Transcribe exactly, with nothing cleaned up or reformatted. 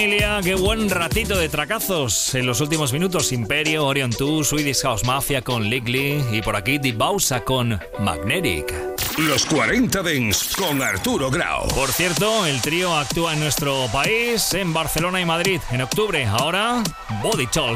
Qué buen ratito de tracazos en los últimos minutos. Imperio, Orion dos, Swedish House Mafia con Ligli y por aquí Deep Bausa con Magnetic. Los cuarenta Dance con Arturo Grau. Por cierto, el trío actúa en nuestro país, en Barcelona y Madrid en octubre. Ahora, Body Talk.